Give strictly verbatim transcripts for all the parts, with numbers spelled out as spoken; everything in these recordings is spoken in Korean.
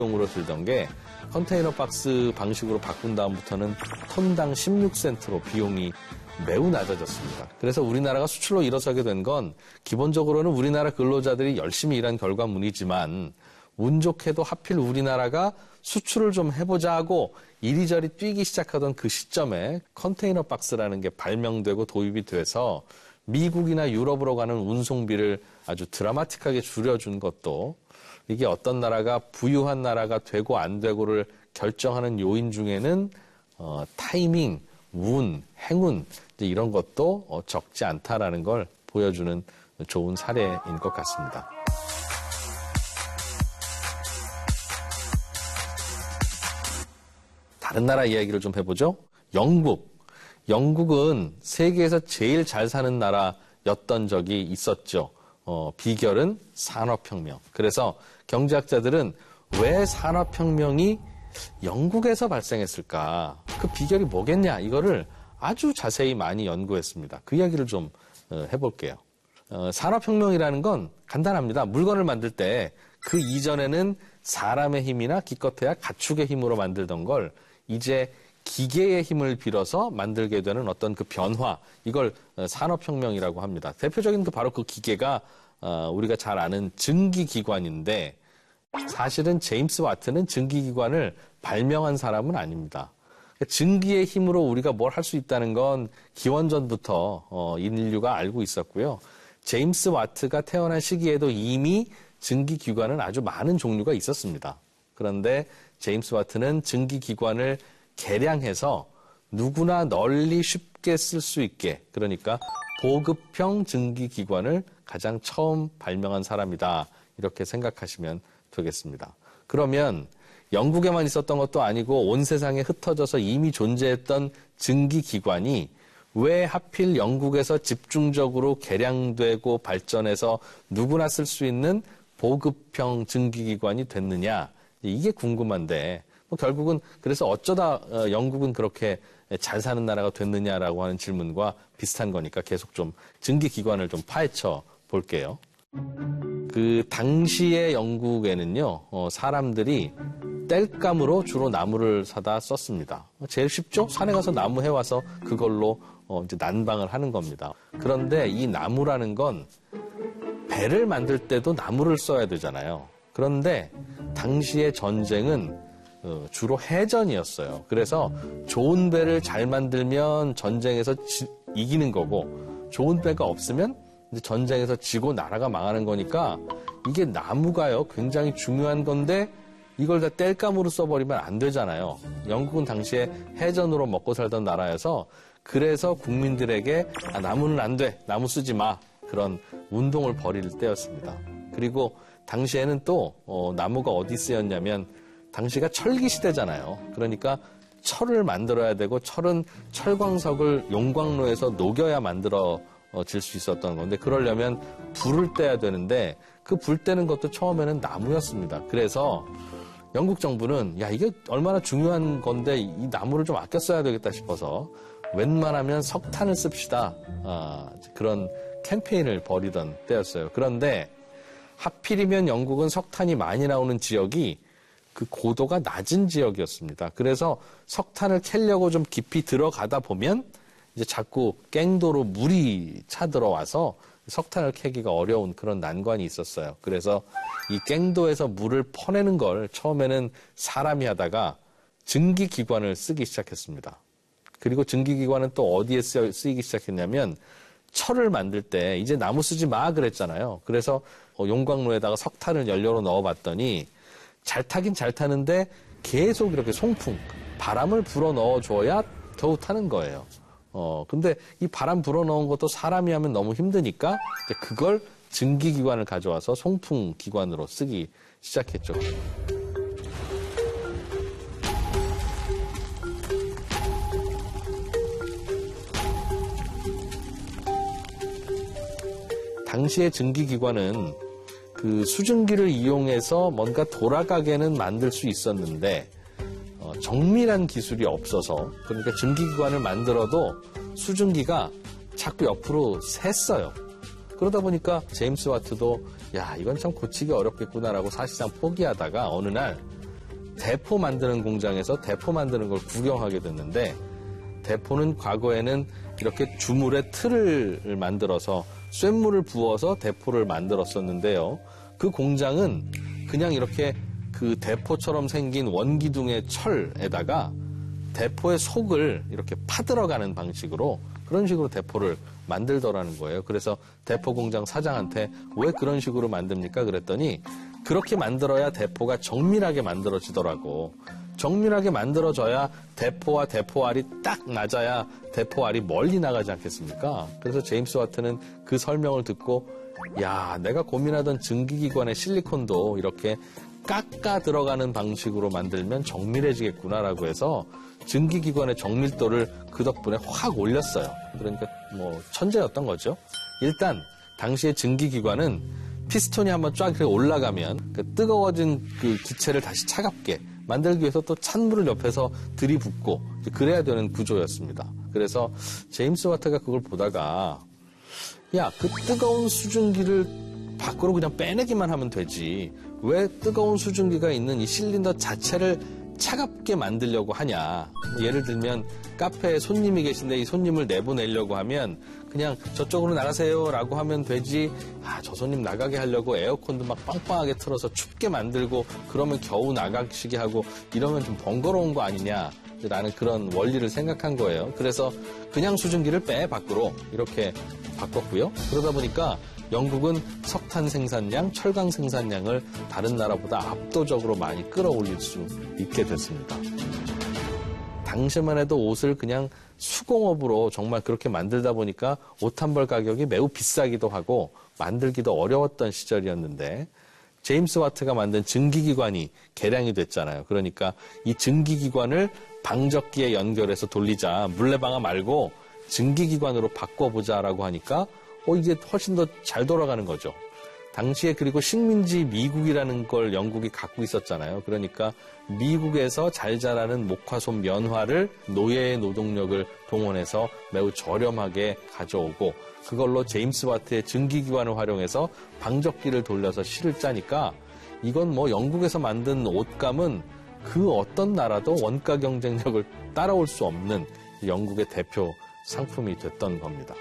용으로 들던 게 컨테이너 박스 방식으로 바꾼 다음부터는 톤당 십육 센트로 비용이 매우 낮아졌습니다. 그래서 우리나라가 수출로 일어서게 된 건 기본적으로는 우리나라 근로자들이 열심히 일한 결과물이지만 운 좋게도 하필 우리나라가 수출을 좀 해보자 하고 이리저리 뛰기 시작하던 그 시점에 컨테이너 박스라는 게 발명되고 도입이 돼서 미국이나 유럽으로 가는 운송비를 아주 드라마틱하게 줄여준 것도 이게 어떤 나라가 부유한 나라가 되고 안 되고를 결정하는 요인 중에는 어, 타이밍, 운, 행운 이런 것도 어, 적지 않다라는 걸 보여주는 좋은 사례인 것 같습니다. 다른 나라 이야기를 좀 해보죠. 영국. 영국은 세계에서 제일 잘 사는 나라였던 적이 있었죠. 어, 비결은 산업혁명. 그래서 경제학자들은 왜 산업혁명이 영국에서 발생했을까? 그 비결이 뭐겠냐? 이거를 아주 자세히 많이 연구했습니다. 그 이야기를 좀 어, 해볼게요. 어, 산업혁명이라는 건 간단합니다. 물건을 만들 때 그 이전에는 사람의 힘이나 기껏해야 가축의 힘으로 만들던 걸 이제 기계의 힘을 빌어서 만들게 되는 어떤 그 변화, 이걸 산업혁명이라고 합니다. 대표적인 그 바로 그 기계가 우리가 잘 아는 증기기관인데 사실은 제임스 와트는 증기기관을 발명한 사람은 아닙니다. 증기의 힘으로 우리가 뭘 할 수 있다는 건 기원전부터 인류가 알고 있었고요. 제임스 와트가 태어난 시기에도 이미 증기기관은 아주 많은 종류가 있었습니다. 그런데 제임스 와트는 증기기관을 개량해서 누구나 널리 쉽게 쓸 수 있게, 그러니까 보급형 증기기관을 가장 처음 발명한 사람이다. 이렇게 생각하시면 되겠습니다. 그러면 영국에만 있었던 것도 아니고 온 세상에 흩어져서 이미 존재했던 증기기관이 왜 하필 영국에서 집중적으로 개량되고 발전해서 누구나 쓸 수 있는 보급형 증기기관이 됐느냐, 이게 궁금한데 뭐 결국은 그래서 어쩌다 영국은 그렇게 잘 사는 나라가 됐느냐라고 하는 질문과 비슷한 거니까 계속 좀 증기기관을 좀 파헤쳐 볼게요. 그 당시의 영국에는요, 어, 사람들이 땔감으로 주로 나무를 사다 썼습니다. 제일 쉽죠? 산에 가서 나무 해와서 그걸로 어, 이제 난방을 하는 겁니다. 그런데 이 나무라는 건 배를 만들 때도 나무를 써야 되잖아요. 그런데 당시의 전쟁은 어, 주로 해전이었어요. 그래서 좋은 배를 잘 만들면 전쟁에서 지, 이기는 거고 좋은 배가 없으면 이제 전쟁에서 지고 나라가 망하는 거니까 이게 나무가요 굉장히 중요한 건데 이걸 다 땔감으로 써버리면 안 되잖아요. 영국은 당시에 해전으로 먹고 살던 나라여서 그래서 국민들에게 아, 나무는 안 돼, 나무 쓰지 마, 그런 운동을 벌일 때였습니다. 그리고 당시에는 또 어, 나무가 어디 쓰였냐면 당시가 철기 시대잖아요. 그러니까 철을 만들어야 되고 철은 철광석을 용광로에서 녹여야 만들어질 수 있었던 건데 그러려면 불을 떼야 되는데 그 불 떼는 것도 처음에는 나무였습니다. 그래서 영국 정부는 야 이게 얼마나 중요한 건데 이 나무를 좀 아껴 써야 되겠다 싶어서 웬만하면 석탄을 씁시다. 아, 그런 캠페인을 벌이던 때였어요. 그런데 하필이면 영국은 석탄이 많이 나오는 지역이 그 고도가 낮은 지역이었습니다. 그래서 석탄을 캐려고 좀 깊이 들어가다 보면 이제 자꾸 갱도로 물이 차들어와서 석탄을 캐기가 어려운 그런 난관이 있었어요. 그래서 이 갱도에서 물을 퍼내는 걸 처음에는 사람이 하다가 증기기관을 쓰기 시작했습니다. 그리고 증기기관은 또 어디에 쓰이기 시작했냐면 철을 만들 때 이제 나무 쓰지 마 그랬잖아요. 그래서 용광로에다가 석탄을 연료로 넣어봤더니 잘 타긴 잘 타는데 계속 이렇게 송풍, 바람을 불어 넣어줘야 겨우 타는 거예요. 어, 근데 이 바람 불어 넣은 것도 사람이 하면 너무 힘드니까 이제 그걸 증기기관을 가져와서 송풍 기관으로 쓰기 시작했죠. 당시의 증기기관은 그 수증기를 이용해서 뭔가 돌아가게는 만들 수 있었는데 어, 정밀한 기술이 없어서 그러니까 증기기관을 만들어도 수증기가 자꾸 옆으로 샜어요. 그러다 보니까 제임스 와트도 야 이건 참 고치기 어렵겠구나라고 사실상 포기하다가 어느 날 대포 만드는 공장에서 대포 만드는 걸 구경하게 됐는데 대포는 과거에는 이렇게 주물에 틀을 만들어서 쇳물을 부어서 대포를 만들었었는데요. 그 공장은 그냥 이렇게 그 대포처럼 생긴 원기둥의 철에다가 대포의 속을 이렇게 파들어가는 방식으로 그런 식으로 대포를 만들더라는 거예요. 그래서 대포 공장 사장한테 왜 그런 식으로 만듭니까? 그랬더니 그렇게 만들어야 대포가 정밀하게 만들어지더라고. 정밀하게 만들어져야 대포와 대포알이 딱 맞아야 대포알이 멀리 나가지 않겠습니까? 그래서 제임스 와트는 그 설명을 듣고 야, 내가 고민하던 증기기관의 실리콘도 이렇게 깎아 들어가는 방식으로 만들면 정밀해지겠구나라고 해서 증기기관의 정밀도를 그 덕분에 확 올렸어요. 그러니까 뭐 천재였던 거죠. 일단 당시의 증기기관은 피스톤이 한번 쫙 이렇게 올라가면 그 뜨거워진 그 기체를 다시 차갑게 만들기 위해서 또 찬물을 옆에서 들이붓고 그래야 되는 구조였습니다. 그래서 제임스 와트가 그걸 보다가 야, 그 뜨거운 수증기를 밖으로 그냥 빼내기만 하면 되지. 왜 뜨거운 수증기가 있는 이 실린더 자체를 차갑게 만들려고 하냐. 예를 들면 카페에 손님이 계신데 이 손님을 내보내려고 하면 그냥 저쪽으로 나가세요라고 하면 되지. 아, 저 손님 나가게 하려고 에어컨도 막 빵빵하게 틀어서 춥게 만들고 그러면 겨우 나가시게 하고 이러면 좀 번거로운 거 아니냐. 라는 그런 원리를 생각한 거예요. 그래서 그냥 수증기를 빼 밖으로 이렇게 바꿨고요. 그러다 보니까 영국은 석탄 생산량, 철강 생산량을 다른 나라보다 압도적으로 많이 끌어올릴 수 있게 됐습니다. 당시만 해도 옷을 그냥 수공업으로 정말 그렇게 만들다 보니까 옷 한 벌 가격이 매우 비싸기도 하고 만들기도 어려웠던 시절이었는데 제임스 와트가 만든 증기기관이 개량이 됐잖아요. 그러니까 이 증기기관을 방적기에 연결해서 돌리자. 물레방아 말고 증기기관으로 바꿔보자라고 하니까 어 이게 훨씬 더 잘 돌아가는 거죠. 당시에 그리고 식민지 미국이라는 걸 영국이 갖고 있었잖아요. 그러니까 미국에서 잘 자라는 목화솜 면화를 노예의 노동력을 동원해서 매우 저렴하게 가져오고 그걸로 제임스 와트의 증기기관을 활용해서 방적기를 돌려서 실을 짜니까 이건 뭐 영국에서 만든 옷감은 그 어떤 나라도 원가 경쟁력을 따라올 수 없는 영국의 대표 상품이 됐던 겁니다.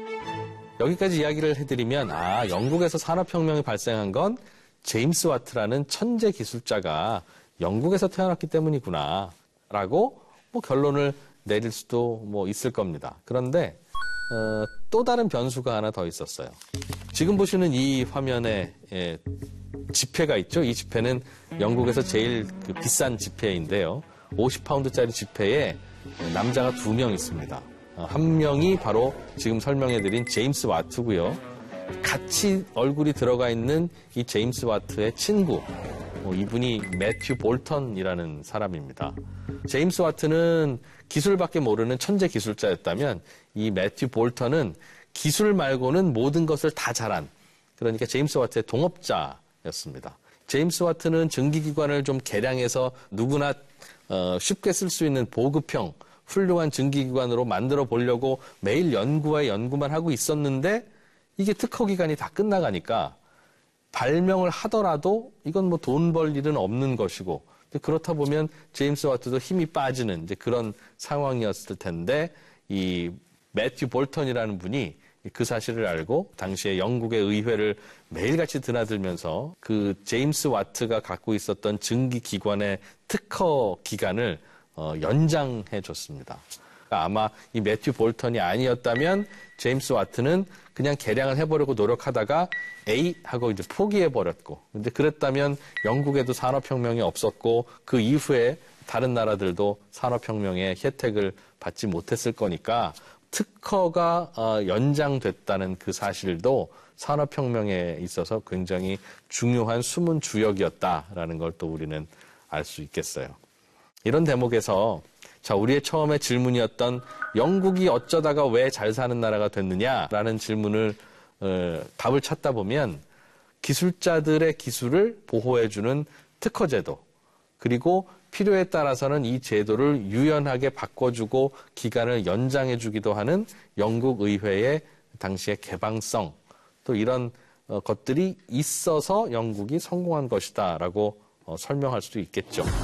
여기까지 이야기를 해드리면 아 영국에서 산업혁명이 발생한 건 제임스 와트라는 천재 기술자가 영국에서 태어났기 때문이구나 라고 뭐 결론을 내릴 수도 뭐 있을 겁니다. 그런데 어, 또 다른 변수가 하나 더 있었어요. 지금 보시는 이 화면에 예, 지폐가 있죠. 이 지폐는 영국에서 제일 그 비싼 지폐인데요. 오십 파운드짜리 지폐에 남자가 두 명 있습니다. 한 명이 바로 지금 설명해드린 제임스 와트고요. 같이 얼굴이 들어가 있는 이 제임스 와트의 친구, 이분이 매튜 볼턴이라는 사람입니다. 제임스 와트는 기술밖에 모르는 천재 기술자였다면 이 매튜 볼턴은 기술 말고는 모든 것을 다 잘한, 그러니까 제임스 와트의 동업자였습니다. 제임스 와트는 증기기관을 좀 개량해서 누구나 어, 쉽게 쓸 수 있는 보급형 훌륭한 증기기관으로 만들어 보려고 매일 연구와 연구만 하고 있었는데 이게 특허 기간이 다 끝나가니까 발명을 하더라도 이건 뭐 돈 벌 일은 없는 것이고 그렇다 보면 제임스 와트도 힘이 빠지는 이제 그런 상황이었을 텐데 이 매튜 볼턴이라는 분이 그 사실을 알고 당시에 영국의 의회를 매일같이 드나들면서 그 제임스 와트가 갖고 있었던 증기기관의 특허 기간을 어, 연장해 줬습니다. 그러니까 아마 이 매튜 볼턴이 아니었다면 제임스 와트는 그냥 개량을 해보려고 노력하다가 에이 하고 이제 포기해 버렸고, 근데 그랬다면 영국에도 산업혁명이 없었고 그 이후에 다른 나라들도 산업혁명의 혜택을 받지 못했을 거니까 특허가 어, 연장됐다는 그 사실도 산업혁명에 있어서 굉장히 중요한 숨은 주역이었다라는 걸 또 우리는 알 수 있겠어요. 이런 대목에서 자 우리의 처음에 질문이었던 영국이 어쩌다가 왜 잘 사는 나라가 됐느냐라는 질문을 어, 답을 찾다 보면 기술자들의 기술을 보호해주는 특허제도 그리고 필요에 따라서는 이 제도를 유연하게 바꿔주고 기간을 연장해주기도 하는 영국 의회의 당시의 개방성 또 이런 어, 것들이 있어서 영국이 성공한 것이다라고 어, 설명할 수도 있겠죠.